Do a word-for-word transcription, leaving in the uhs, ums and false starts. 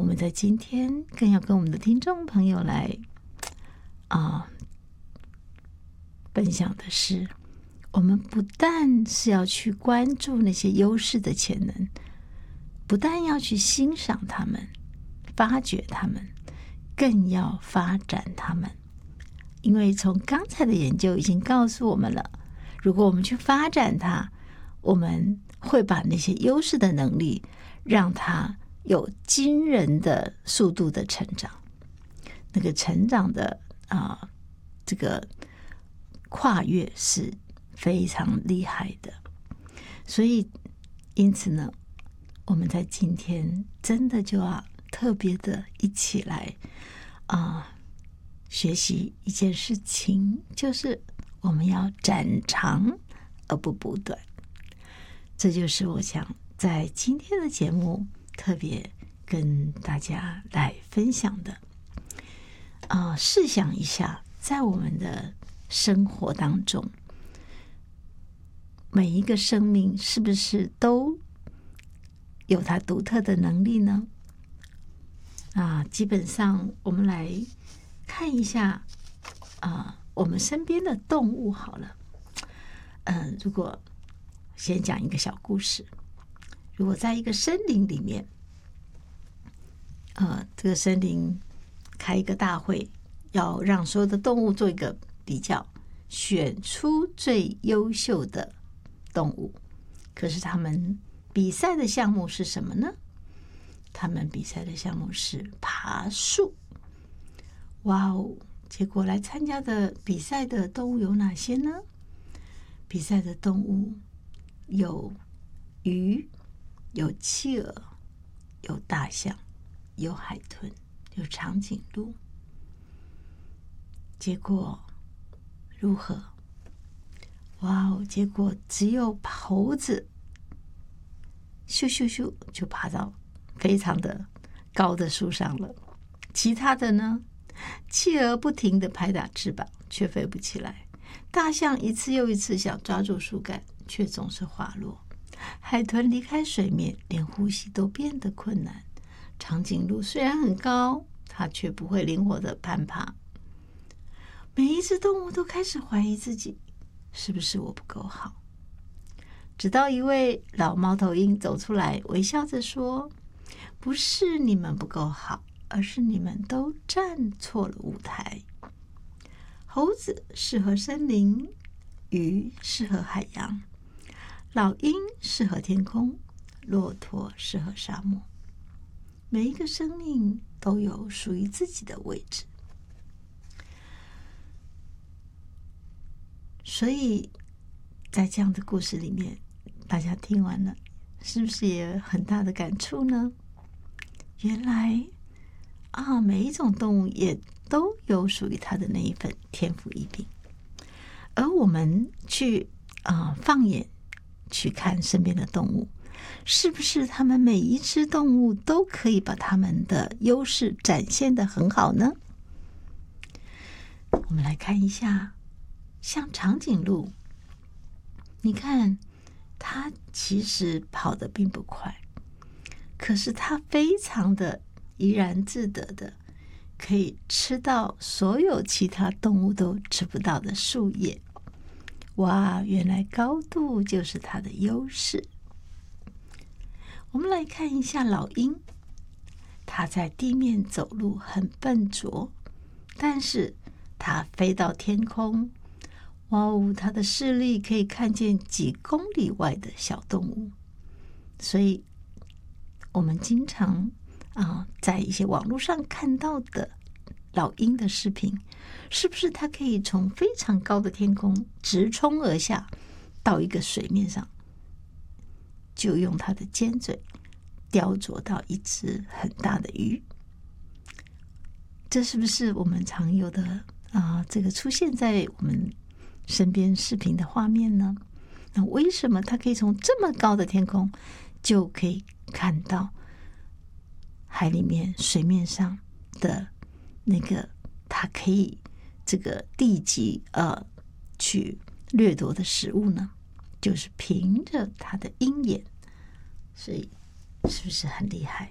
我们在今天更要跟我们的听众朋友来啊、呃、分享的是，我们不但是要去关注那些优势的潜能，不但要去欣赏他们、发掘他们，更要发展他们。因为从刚才的研究已经告诉我们了，如果我们去发展它，我们会把那些优势的能力让它有惊人的速度的成长，那个成长的啊、呃，这个跨越是非常厉害的。所以因此呢，我们在今天真的就要特别的一起来啊、呃、学习一件事情，就是我们要展长而不补短。这就是我想在今天的节目特别跟大家来分享的。啊、呃，试想一下，在我们的生活当中，每一个生命是不是都有它独特的能力呢？啊，基本上我们来看一下啊，我们身边的动物好了。嗯、呃，如果先讲一个小故事，如果在一个森林里面，呃，这个森林开一个大会，要让所有的动物做一个比较，选出最优秀的动物。可是他们比赛的项目是什么呢？他们比赛的项目是爬树。哇哦！结果来参加的比赛的动物有哪些呢？比赛的动物有鱼，有企鹅，有大象，有海豚，有长颈鹿。结果如何？哇哦！结果只有猴子咻咻咻就爬到非常的高的树上了。其他的呢？企鹅不停地拍打翅膀，却飞不起来。大象一次又一次想抓住树干，却总是滑落。海豚离开水面，连呼吸都变得困难。长颈鹿虽然很高，它却不会灵活地攀爬。每一只动物都开始怀疑自己，是不是我不够好？直到一位老猫头鹰走出来，微笑着说：“不是你们不够好，而是你们都站错了舞台。猴子适合森林，鱼适合海洋，老鹰适合天空，骆驼适合沙漠。每一个生命都有属于自己的位置。”所以在这样的故事里面，大家听完了，是不是也有很大的感触呢？原来啊，每一种动物也都有属于它的那一份天赋异禀，而我们去啊放眼去看身边的动物，是不是它们每一只动物都可以把它们的优势展现得很好呢？我们来看一下，像长颈鹿，你看它其实跑得并不快，可是它非常的怡然自得的，可以吃到所有其他动物都吃不到的树叶。哇，原来高度就是它的优势。我们来看一下老鹰，它在地面走路很笨拙，但是它飞到天空，哇哦，它的视力可以看见几公里外的小动物。所以我们经常啊，在一些网络上看到的老鹰的视频，是不是它可以从非常高的天空直冲而下，到一个水面上，就用它的尖嘴叼啄到一只很大的鱼？这是不是我们常有的啊？这个出现在我们身边视频的画面呢？那为什么它可以从这么高的天空就可以看到海里面水面上的那个它可以这个地级呃去掠夺的食物呢？就是凭着它的鹰眼，所以是不是很厉害？